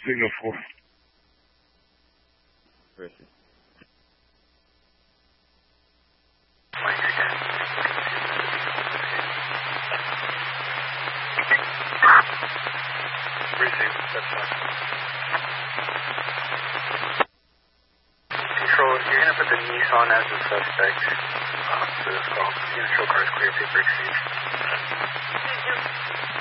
signal for? Richard. Control, you're going to put the Nissan as a suspect for this call. You're going to show cars clear, paper exchange.